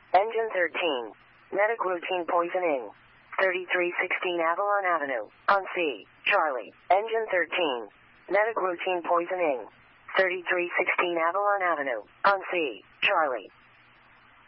Engine 13. Medic routine poisoning. 3316 Avalon Avenue. On C. Charlie. Engine 13. Medic routine poisoning. 3316 Avalon Avenue. On C. Charlie.